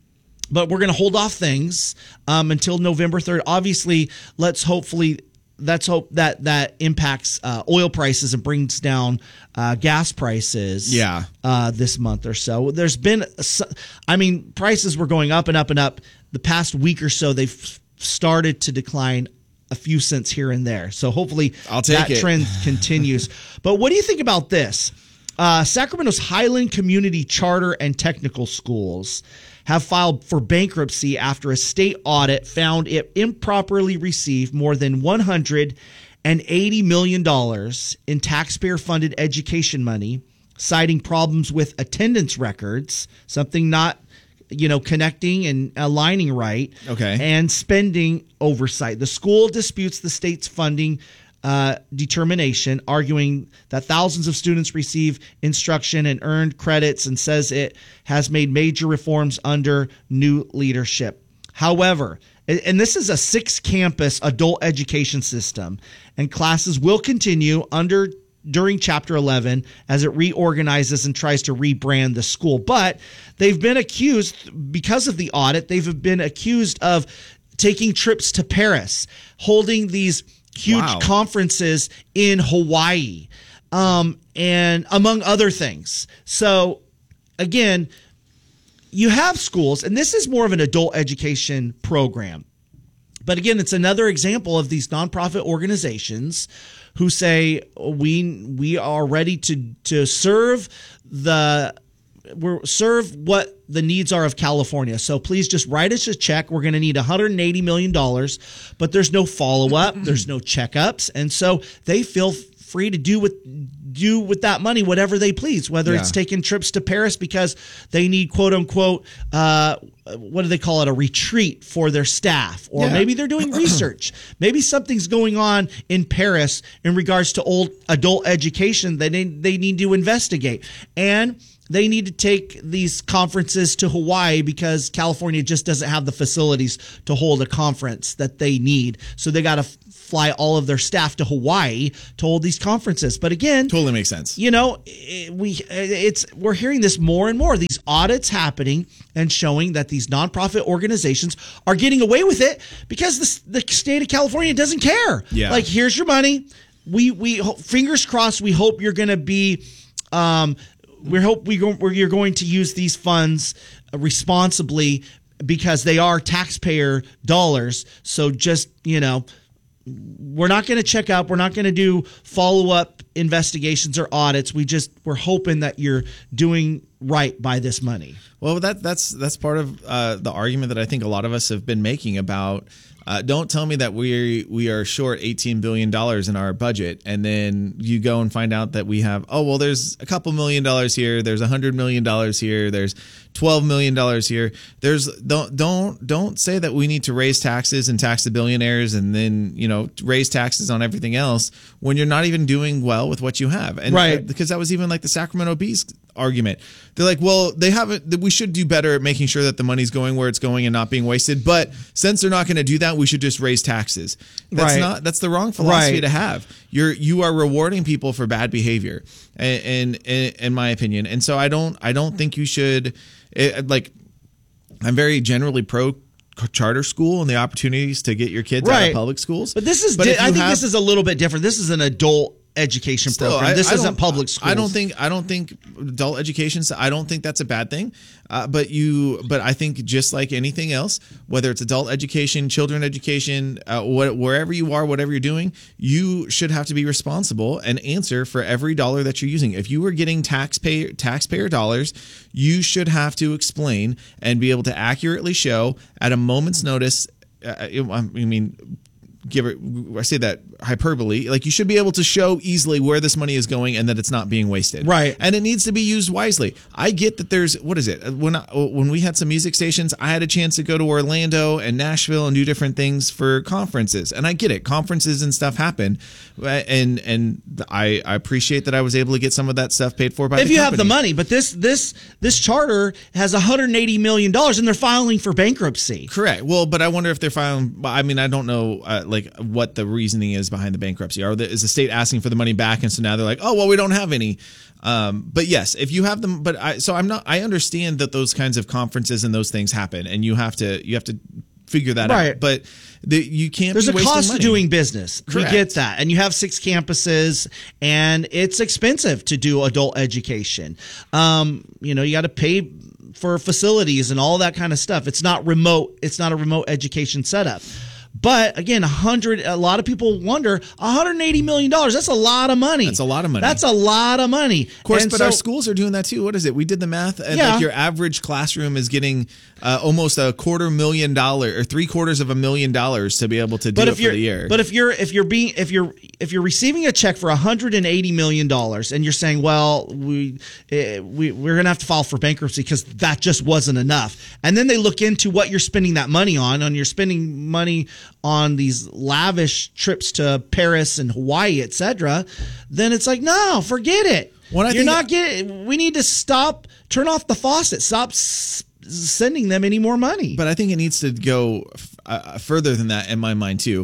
but we're going to hold off things um, until November third. Obviously, let's hopefully Let's hope that that impacts uh, oil prices and brings down uh, gas prices. Yeah. Uh, this month or so. There's been, I mean, prices were going up and up and up. The past week or so, they've started to decline a few cents here and there. So hopefully I'll take that it. trend continues. But what do you think about this? Uh, Sacramento's Highland Community Charter and Technical Schools have filed for bankruptcy after a state audit found it improperly received more than one hundred eighty million dollars in taxpayer-funded education money, citing problems with attendance records, something not, you know, connecting and aligning right, okay, and spending oversight. The school disputes the state's funding Uh, determination, arguing that thousands of students receive instruction and earned credits, and says it has made major reforms under new leadership. However, and this is a six-campus adult education system, and classes will continue under during Chapter eleven as it reorganizes and tries to rebrand the school. But they've been accused, because of the audit, they've been accused of taking trips to Paris, holding these huge Wow. conferences in Hawaii, um, and among other things. So, again, you have schools, and this is more of an adult education program. But again, it's another example of these nonprofit organizations who say we we are ready to to serve the we're serve what the needs are of California. So please just write us a check. We're going to need one hundred eighty million dollars, but there's no follow-up, there's no checkups, and so they feel free to do with do with that money whatever they please, whether Yeah. it's taking trips to Paris because they need quote unquote uh, what do they call it, a retreat for their staff, or Yeah. maybe they're doing research. Maybe something's going on in Paris in regards to old adult education that they, they need to investigate. And they need to take these conferences to Hawaii because California just doesn't have the facilities to hold a conference that they need. So they got to f- fly all of their staff to Hawaii to hold these conferences. But again, Totally makes sense. you know, it- we it's we're hearing this more and more. These audits happening and showing that these nonprofit organizations are getting away with it because the, the state of California doesn't care. Yeah. Like, here's your money. We we ho- fingers crossed. We hope you're going to be. Um, we hope we go, we're, you're going to use these funds responsibly because they are taxpayer dollars. So just, you know, we're not going to check up. We're not going to do follow-up investigations or audits. We just, we're hoping that you're doing right by this money. Well, that that's that's part of uh, the argument that I think a lot of us have been making about. Uh, don't tell me that we we are short eighteen billion dollars in our budget, and then you go and find out that we have, oh, well, there's a couple million dollars here, there's a hundred million dollars here, there's twelve million dollars here. There's don't don't don't say that we need to raise taxes and tax the billionaires, and then, you know, raise taxes on everything else when you're not even doing well with what you have. And Right. uh, because that was even like the Sacramento Bees argument. They're like, well, they haven't. We should do better at making sure that the money's going where it's going and not being wasted. But since they're not going to do that, we should just raise taxes. That's Right. not. That's the wrong philosophy Right. to have. You're you are rewarding people for bad behavior, and in in my opinion. And so I don't. I don't think you should. It, like, I'm very generally pro charter school and the opportunities to get your kids out Right. of public schools. But this is, But di- if I you think have- this is a little bit different. This is an adult education Still, program. I- This I isn't don't- public schools. I don't think I don't think adult education. I don't think that's a bad thing. Uh, but you, but I think just like anything else, whether it's adult education, children education, uh, what, wherever you are, whatever you're doing, you should have to be responsible and answer for every dollar that you're using. If you were getting taxpayer taxpayer dollars, you should have to explain and be able to accurately show at a moment's notice. Uh, I mean. Give it, I say that hyperbole. Like, you should be able to show easily where this money is going and that it's not being wasted. Right. And it needs to be used wisely. I get that there's, what is it? When I, when we had some music stations, I had a chance to go to Orlando and Nashville and do different things for conferences. And I get it. Conferences and stuff happen. And and I, I appreciate that I was able to get some of that stuff paid for by if the you have the company. money. But this this this charter has one hundred eighty million dollars and they're filing for bankruptcy. Correct. Well, but I wonder if they're filing. I mean, I don't know, uh, like what the reasoning is behind the bankruptcy. Are the, is the state asking for the money back, and so now they're like, oh well, we don't have any. Um, but yes, if you have them, but I so I'm not. I understand that those kinds of conferences and those things happen, and you have to you have to figure that Right. out. But the, you can't. There's be a wasting cost money. to doing business. Correct. We get that. And you have six campuses and it's expensive to do adult education. Um, you know, you got to pay for facilities and all that kind of stuff. It's not remote. It's not a remote education setup. But again, a hundred. A lot of people wonder, one hundred eighty million dollars. That's a lot of money. That's a lot of money. That's a lot of money. Of course, And but so- our schools are doing that too. What is it? We did the math, and Yeah. like your average classroom is getting uh, almost a quarter million dollar or three quarters of a million dollars to be able to do But it if for you're, the year. but if you're if you're being if you're if you're receiving a check for one hundred eighty million dollars and you're saying, well, we eh, we we're gonna have to file for bankruptcy because that just wasn't enough, and then they look into what you're spending that money on, and you're spending money on these lavish trips to Paris and Hawaii, et cetera, then it's like, no, forget it. When I you're think- not getting. We need to stop. Turn off the faucet. Stop s- sending them any more money. But I think it needs to go f- uh, further than that in my mind too.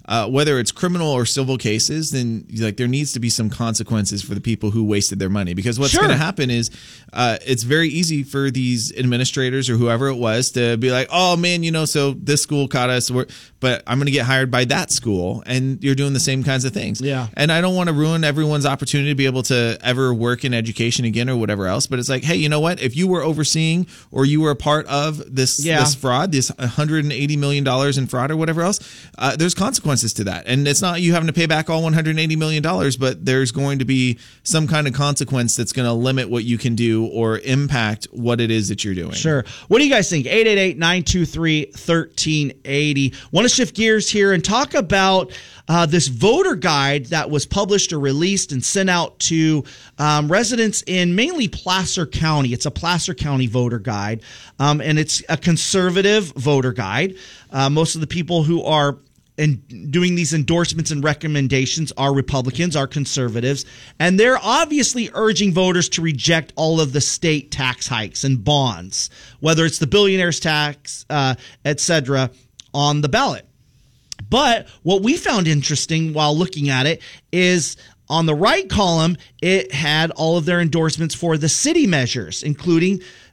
uh, whether it's criminal or civil cases, then like there needs to be some consequences for the people who wasted their money. Because what's Sure. going to happen is uh, it's very easy for these administrators or whoever it was to be like, oh man, you know, so this school caught us, we're, but I'm going to get hired by that school, and you're doing the same kinds of things. Yeah. And I don't want to ruin everyone's opportunity to be able to ever work in education again or whatever else. But it's like, hey, you know what? If you were overseeing or you were a part of this Yeah. this fraud, this one hundred eighty million dollars in fraud or whatever else, uh, there's consequences to that. And it's not you having to pay back all one hundred eighty million dollars, but there's going to be some kind of consequence that's going to limit what you can do or impact what it is that you're doing. Sure. What do you guys think? eight eight eight, nine two three, one three eight zero. Want to shift gears here and talk about uh, this voter guide that was published or released and sent out to um, residents in mainly Placer County. It's a Placer County voter guide, um, and it's a conservative voter guide. Uh, most of the people who are and doing these endorsements and recommendations are Republicans, are conservatives, and they're obviously urging voters to reject all of the state tax hikes and bonds, whether it's the billionaire's tax, uh, et cetera, on the ballot. But what we found interesting while looking at it is on the right column, it had all of their endorsements for the city measures, including